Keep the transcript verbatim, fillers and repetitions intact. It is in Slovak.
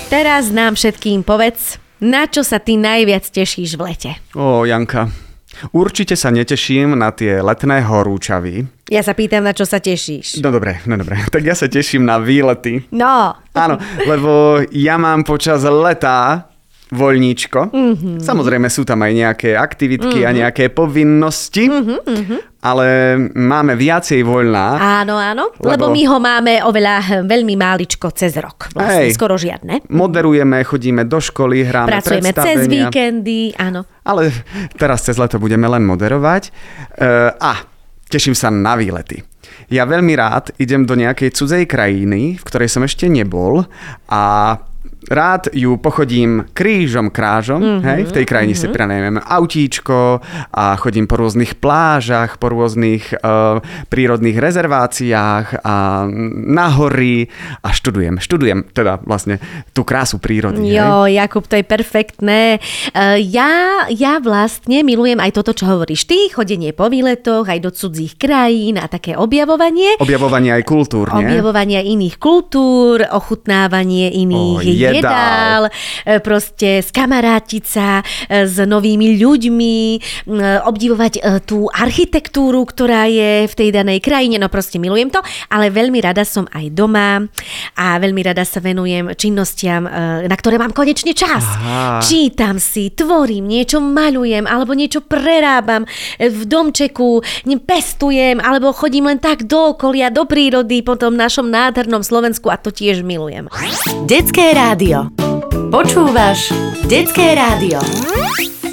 teraz nám všetkým povedz, na čo sa ty najviac tešíš v lete? Ó, Janka, určite sa neteším na tie letné horúčavy. Ja sa pýtam, na čo sa tešíš. No dobre, no dobre. Tak ja sa teším na výlety. No. Áno, lebo ja mám počas leta voľníčko. Mm-hmm. Samozrejme sú tam aj nejaké aktivitky mm-hmm. a nejaké povinnosti, mm-hmm. ale máme viacej voľná. Áno, áno, lebo, lebo my ho máme oveľa veľmi máličko cez rok. Vlastne hej, skoro žiadne. Moderujeme, chodíme do školy, hráme pracujeme predstavenia. Cez víkendy, áno. Ale teraz cez leto budeme len moderovať. Uh, a teším sa na výlety. Ja veľmi rád idem do nejakej cudzej krajiny, v ktorej som ešte nebol a rád ju pochodím krížom krážom, mm-hmm, hej, v tej krajine mm-hmm. si prenajmem autíčko a chodím po rôznych plážach, po rôznych uh, prírodných rezerváciách a na hory a študujem, študujem teda vlastne tú krásu prírody. Jo, hej. Jakub, to je perfektné. Uh, ja, ja vlastne milujem aj toto, čo hovoríš ty, chodenie po výletoch, aj do cudzích krajín a také objavovanie. Objavovanie aj kultúr, nie? Objavovanie iných kultúr, ochutnávanie iných oh, jedál, proste skamarátiť sa s novými ľuďmi, obdivovať tú architektúru, ktorá je v tej danej krajine, no proste milujem to, ale veľmi rada som aj doma a veľmi rada sa venujem činnostiam, na ktoré mám konečne čas. Aha. Čítam si, tvorím, niečo maľujem, alebo niečo prerábam v domčeku, pestujem, alebo chodím len tak do okolia, do prírody po tom našom nádhernom Slovensku a to tiež milujem. Detské rádio. Počúvaš Detské rádio.